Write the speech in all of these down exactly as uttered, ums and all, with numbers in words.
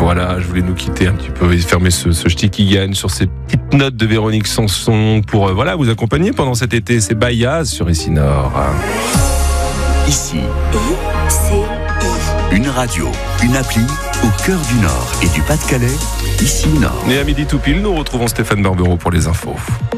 Voilà, je voulais nous quitter un petit peu et fermer ce, ce ch'ti qui gagne sur ces petites notes de Véronique Sanson pour euh, voilà, vous accompagner pendant cet été. C'est Bayaz sur Ici Nord. Ici, I C I. une radio, une appli au cœur du Nord et du Pas-de-Calais. Ici Nord. Et à midi tout pile, nous retrouvons Stéphane Barbero pour les infos.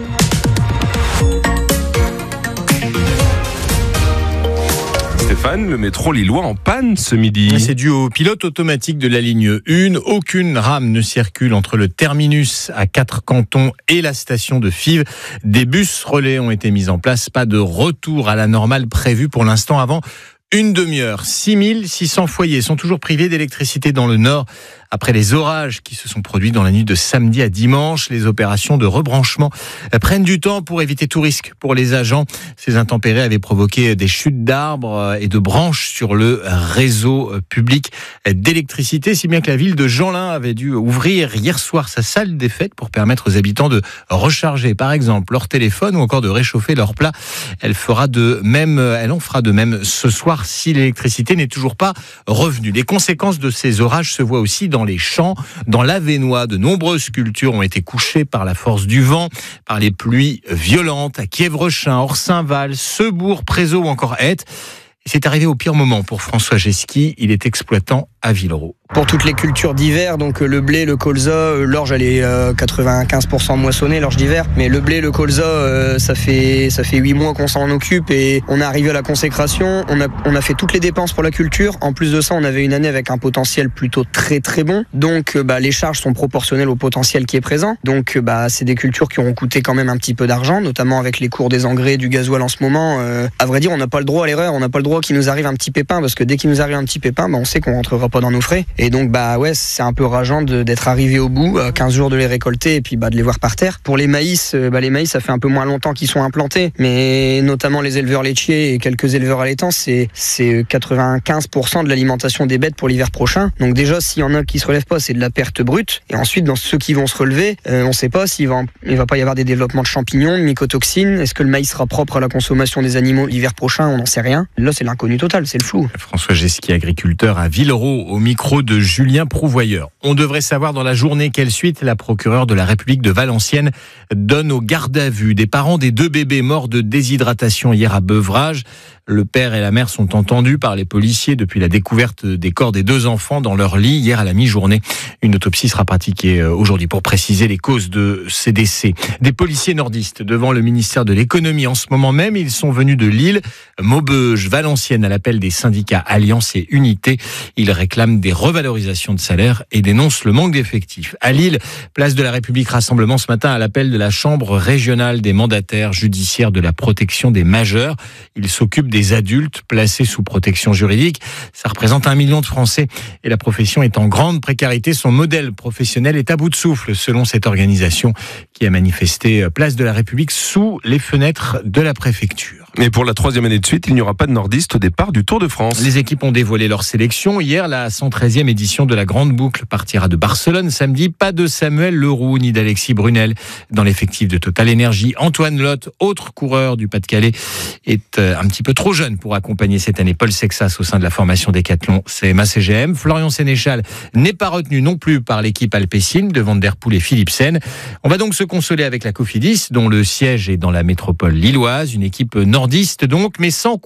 Stéphane, le métro lillois en panne ce midi. C'est dû au pilote automatique de la ligne un. Aucune rame ne circule entre le terminus à quatre cantons et la station de Fives. Des bus relais ont été mis en place. Pas de retour à la normale prévu pour l'instant avant une demi-heure. six mille six cents foyers sont toujours privés d'électricité dans le Nord. Après les orages qui se sont produits dans la nuit de samedi à dimanche, les opérations de rebranchement prennent du temps pour éviter tout risque pour les agents. Ces intempéries avaient provoqué des chutes d'arbres et de branches sur le réseau public d'électricité, si bien que la ville de Jeanlin avait dû ouvrir hier soir sa salle des fêtes pour permettre aux habitants de recharger, par exemple, leur téléphone ou encore de réchauffer leur plat. Elle fera de même, elle en fera de même ce soir si l'électricité n'est toujours pas revenue. Les conséquences de ces orages se voient aussi dans les champs. Dans l'Avesnois, de nombreuses cultures ont été couchées par la force du vent, par les pluies violentes à Kievrechin, Orsainval, Sebourg, Prézot ou encore Hette. C'est arrivé au pire moment pour François Gesqui. Il est exploitant à Villeroy. Pour toutes les cultures d'hiver, donc le blé, le colza, l'orge, elle est euh, quatre-vingt-quinze pour cent moissonnée, l'orge d'hiver. Mais le blé, le colza, euh, ça fait ça fait huit mois qu'on s'en occupe et on est arrivé à la consécration. On a on a fait toutes les dépenses pour la culture. En plus de ça, on avait une année avec un potentiel plutôt très très bon. Donc bah les charges sont proportionnelles au potentiel qui est présent. Donc bah c'est des cultures qui auront coûté quand même un petit peu d'argent, notamment avec les cours des engrais, du gasoil en ce moment. Euh, à vrai dire, on n'a pas le droit à l'erreur. On n'a pas le droit qu'il nous arrive un petit pépin parce que dès qu'il nous arrive un petit pépin, bah on sait qu'on rentrera pas dans nos frais. Et donc bah ouais, c'est un peu rageant de, d'être arrivé au bout, euh, quinze jours de les récolter et puis bah de les voir par terre. Pour les maïs, euh, bah les maïs ça fait un peu moins longtemps qu'ils sont implantés, mais notamment les éleveurs laitiers et quelques éleveurs allaitants, c'est c'est quatre-vingt-quinze pour cent de l'alimentation des bêtes pour l'hiver prochain. Donc déjà s'il y en a qui se relèvent pas, c'est de la perte brute. Et ensuite dans ceux qui vont se relever, euh, on sait pas s'il va il va pas y avoir des développements de champignons, de mycotoxines. Est-ce que le maïs sera propre à la consommation des animaux l'hiver prochain? On n'en sait rien. Là c'est l'inconnu total, c'est le flou. François Gesqui, agriculteur à Villeroy, au micro de Julien Prouvoyeur. On devrait savoir dans la journée quelle suite la procureure de la République de Valenciennes donne au garde à vue des parents des deux bébés morts de déshydratation hier à Beuvrages. Le père et la mère sont entendus par les policiers depuis la découverte des corps des deux enfants dans leur lit hier à la mi-journée. Une autopsie sera pratiquée aujourd'hui pour préciser les causes de ces décès. Des policiers nordistes devant le ministère de l'économie en ce moment même. Ils sont venus de Lille, Maubeuge, Valenciennes à l'appel des syndicats Alliance et Unité. Ils réclament des revalorisations de salaire et dénoncent le manque d'effectifs. À Lille, place de la République, rassemblement ce matin à l'appel de la Chambre régionale des mandataires judiciaires de la protection des majeurs. Ils s'occupent des adultes placés sous protection juridique. Ça représente un million de Français et la profession est en grande précarité. Son modèle professionnel est à bout de souffle, selon cette organisation qui a manifesté place de la République sous les fenêtres de la préfecture. Et pour la troisième année de suite, il n'y aura pas de nordistes au départ du Tour de France. Les équipes ont dévoilé leur sélection. Hier, la cent treizième édition de la Grande Boucle partira de Barcelone samedi. Pas de Samuel Leroux ni d'Alexis Brunel dans l'effectif de Total Energy. Antoine Lotte, autre coureur du Pas-de-Calais, est un petit peu trop jeune pour accompagner cette année Paul Sexas au sein de la formation Décathlon C M A C G M. Florian Sénéchal n'est pas retenu non plus par l'équipe alpécine de Van der Poel et Philipsen. On va donc se consoler avec la Cofidis, dont le siège est dans la métropole lilloise. Une équipe nordiste donc, mais sans